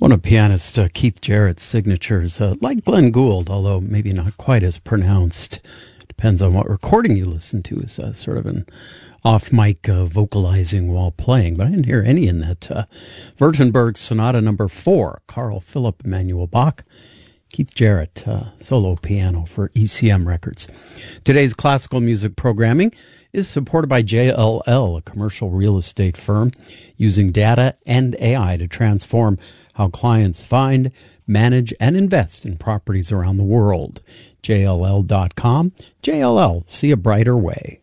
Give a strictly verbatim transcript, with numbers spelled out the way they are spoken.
One of pianist uh, Keith Jarrett's signatures, uh, like Glenn Gould, although maybe not quite as pronounced. Depends on what recording you listen to. Is uh, sort of an off-mic uh, vocalizing while playing, but I didn't hear any in that. Uh, Württemberg Sonata Number Four, Carl Philipp Emanuel Bach, Keith Jarrett, uh, solo piano for E C M Records. Today's classical music programming is supported by J L L, a commercial real estate firm using data and A I to transform how clients find, manage, and invest in properties around the world. J L L dot com. J L L, see a brighter way.